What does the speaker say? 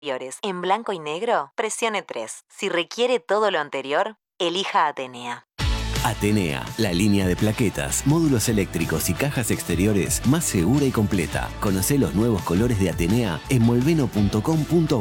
en blanco y negro, presione 3. Si requiere todo lo anterior, elija Atenea. Atenea, la línea de plaquetas, módulos eléctricos y cajas exteriores más segura y completa. Conocé los nuevos colores de Atenea en molveno.com.uy.